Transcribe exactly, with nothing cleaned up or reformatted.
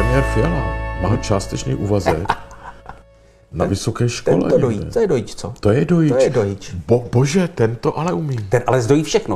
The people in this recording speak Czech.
Premiér Fiala má částečný úvazek na vysoké škole. Ten to dojí, to je dojič, co? To je dojič. To je dojič. Bo, bože, ten to ale umí. Ten ale zdojí všechno.